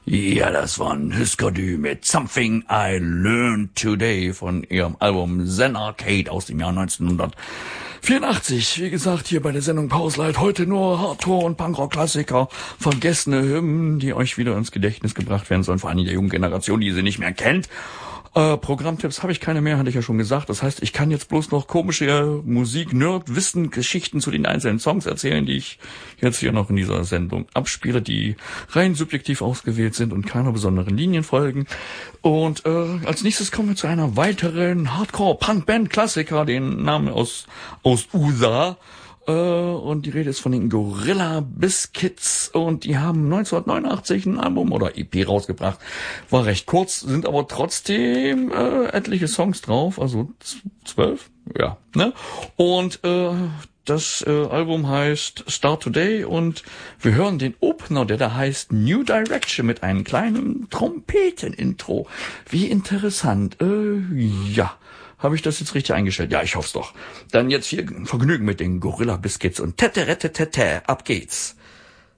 Ja, das war ein Husker Du mit Something I Learned Today von ihrem Album Zen Arcade aus dem Jahr 1984. Wie gesagt, hier bei der Sendung Pauslight heute nur Hardcore- und Punkrock-Klassiker, vergessene Hymnen, die euch wieder ins Gedächtnis gebracht werden sollen, vor allem der jungen Generation, die sie nicht mehr kennt. Programmtipps habe ich keine mehr, hatte ich ja schon gesagt. Das heißt, ich kann jetzt bloß noch komische Musik-Nerd-Wissen, Geschichten zu den einzelnen Songs erzählen, die ich jetzt hier noch in dieser Sendung abspiele, die rein subjektiv ausgewählt sind und keiner besonderen Linien folgen. Und als nächstes kommen wir zu einer weiteren Hardcore-Punk-Band-Klassiker, den Namen aus USA. Und die Rede ist von den Gorilla Biscuits und die haben 1989 ein Album oder EP rausgebracht. War recht kurz, sind aber trotzdem etliche Songs drauf, also 12, ja, ne? Und das Album heißt Start Today und wir hören den Opener, der da heißt New Direction mit einem kleinen Trompeten-Intro. Wie interessant, ja. Habe ich das jetzt richtig eingestellt? Ja, ich hoffe es doch. Dann jetzt hier Vergnügen mit den Gorilla Biscuits und Tete, ab geht's.